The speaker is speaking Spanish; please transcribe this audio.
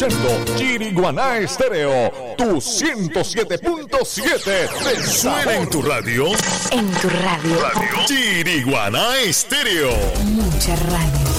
escuchando Chiriguaná Estéreo, tu 107.7. ¿Te suena en tu radio? En tu radio. Chiriguaná Estéreo. Mucha radio.